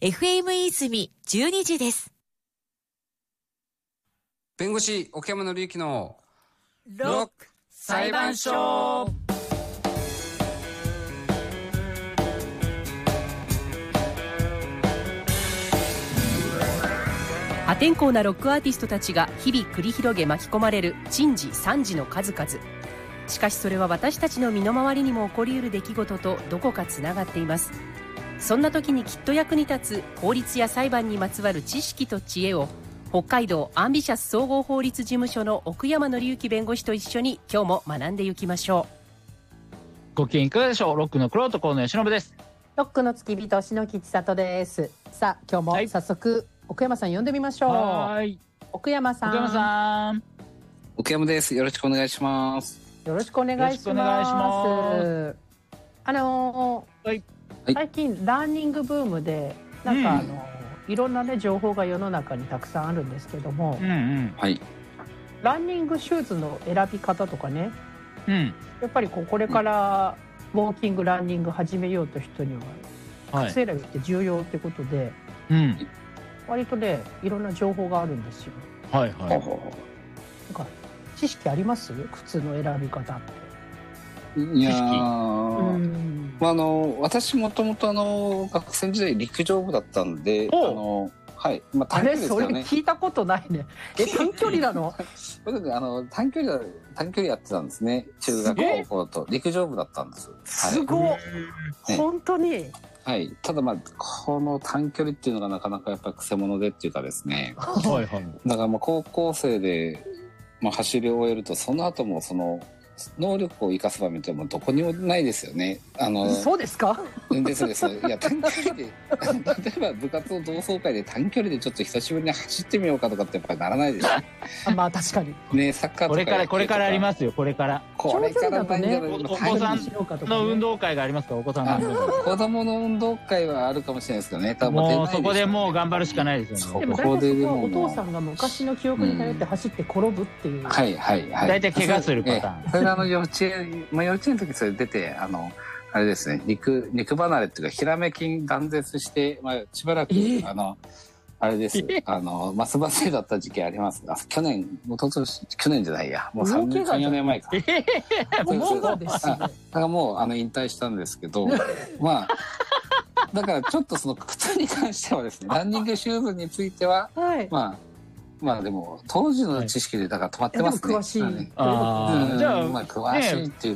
FM 泉12時です。 弁護士奥山紀之のロック裁判所。 破天荒なロックアーティストたちが日々繰り広げ巻き込まれる珍事惨事の数々。しかしそれは私たちの身の回りにも起こりうる出来事とどこかつながっています。そんな時にきっと役に立つ法律や裁判にまつわる知識と知恵を、北海道アンビシャス総合法律事務所の奥山紀之弁護士と一緒に今日も学んでいきましょう。ご機嫌いかがでしょう。ロックの玄人河野由伸です。 ロックの付き人篠木千里です。さあ今日も早速、奥山さん呼んでみましょう。 はい。 奥山さん。 奥山さん。 奥山です。よろしくお願いします。 よろしくお願いします。はい、最近ランニングブームでなんかいろんなね情報が世の中にたくさんあるんですけども、 はい、 ランニングシューズの選び方とかね、やっぱりこれからウォーキングランニング始めようという人には靴選びって重要ってことで、割とねいろんな情報があるんですよ。 はいはい。 なんか知識あります？靴の選び方って。 いや私もともと学生時代陸上部だったんで、はい、短距離ですよね。 あれそれ聞いたことないね。短距離なの？ 僕短距離やってたんですね。中学高校と陸上部だったんです。 すごい。本当に。 はい。ただこの短距離っていうのがなかなかやっぱり癖者でっていうかですね。 はいはい。 だから高校生で走り終えるとその後もその能力を生かす場面ってもうどこにもないですよね。 そうですか？ ですです。いや短距離で例えば部活の同窓会で短距離でちょっと久しぶりに走ってみようかとかってやっぱりならないですよ。 まあ確かに。 ね、サッカーとかこれからありますよ。これからないんじゃないお子さんの運動会がありますか？お子さんの運動会。 子供の運動会はあるかもしれないですけどね。 もうそこでもう頑張るしかないですよね。 でも大体そこはお父さんが昔の記憶に頼って走って転ぶっていう。 はいはいはい。 大体怪我するパターン。 それ幼稚園の時それ出てあれですね、肉離れっていうかひらめき断絶して、しばらくあれですマスバスだった時期ありますが、去年じゃないや、もう3年4年前か。 そうですね。 だからもう引退したんですけど、だからちょっとその靴に関してはですね、ランニングシューズについては、でも当時の知識でだから止まってますね。 詳しい。 じゃあ詳しいっていう